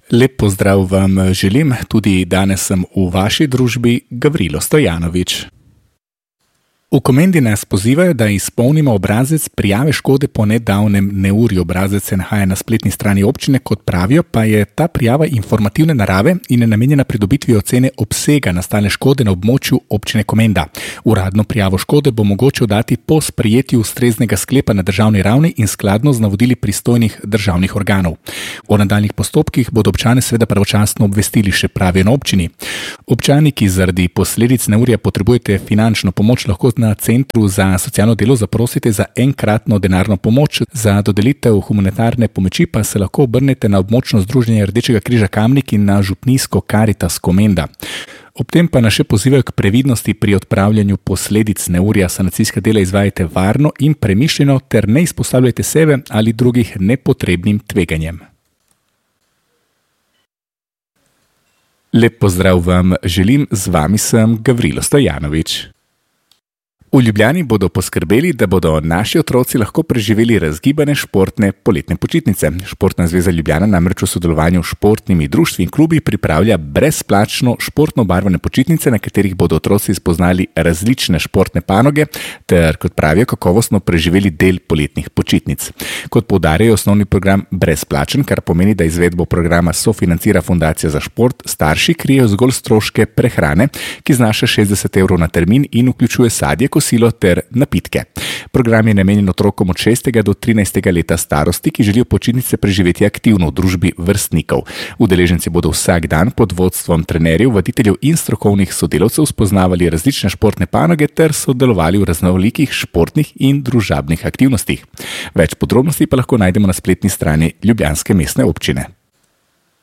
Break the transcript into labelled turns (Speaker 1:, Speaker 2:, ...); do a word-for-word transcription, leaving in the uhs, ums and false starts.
Speaker 1: Lep pozdrav vam želim, tudi danes sem v vaši družbi Gavrilo Stojanovič. V Komendi nas pozivajo, da izpolnimo obrazec prijave škode po nedavnem neurju. Obrazec se nahaja na spletni strani občine, kot pravijo, pa je ta prijava informativne narave in je namenjena pridobitvi ocene obsega nastale škode na območju občine Komenda. Uradno prijavo škode bo mogoče oddati po sprejetju ustreznega sklepa na državni ravni in skladno z navodili pristojnih državnih organov. O nadaljnjih postopkih bodo občane seveda pravočasno obvestili, še pravijo na občini. Občani, ki zaradi posledic neurja potrebujete finančno pomoč, lahko na Centru za socialno delo zaprosite za enkratno denarno pomoč. Za dodelitev humanitarne pomoči pa se lahko obrnete na območno združenje Rdečega križa Kamnik in na župnijsko Karitas Komenda. Ob tem pa nas še pozivajo k previdnosti pri odpravljanju posledic neurja. Sanacijska dela izvajajte varno in premišljeno ter ne izpostavljajte sebe ali drugih nepotrebnim tveganjem. Lep pozdrav vam želim, z vami sem Gavrilo Stojanovič. V Ljubljani bodo poskrbeli, da bodo naši otroci lahko preživeli razgibane športne poletne počitnice. Športna zveza Ljubljana namreč v sodelovanju s športnimi društvi in klubi pripravlja brezplačno športno obarvane počitnice, na katerih bodo otroci spoznali različne športne panoge ter, kot pravijo, kakovostno preživeli del poletnih počitnic. Kot poudarjajo, osnovni program brezplačen, kar pomeni, da izvedbo programa sofinancira Fundacija za šport, starši krijejo zgolj stroške prehrane, ki znaša šestdeset evrov na termin in vključuje sadje, kosilo ter napitke. Program je namenjen otrokom od šestega do trinajstega leta starosti, ki želijo počitnice preživeti aktivno v družbi vrstnikov. Udeleženci bodo vsak dan pod vodstvom trenerjev, voditeljev in strokovnih sodelavcev spoznavali različne športne panoge ter sodelovali v raznolikih športnih in družabnih aktivnostih. Več podrobnosti pa lahko najdemo na spletni strani ljubljanske mestne občine.